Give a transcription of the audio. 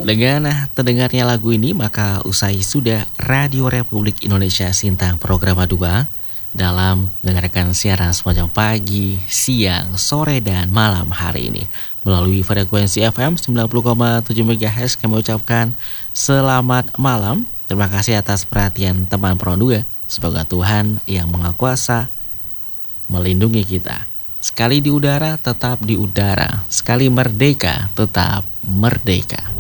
Dengan terdengarnya lagu ini, maka usai sudah Radio Republik Indonesia Sintang Program 2 dalam mendengarkan siaran sepanjang pagi, siang, sore, dan malam hari ini. Melalui frekuensi FM 90,7 MHz kami ucapkan selamat malam. Terima kasih atas perhatian teman Pro 2. Semoga Tuhan yang Maha Kuasa melindungi kita. Sekali di udara, tetap di udara. Sekali merdeka, tetap merdeka.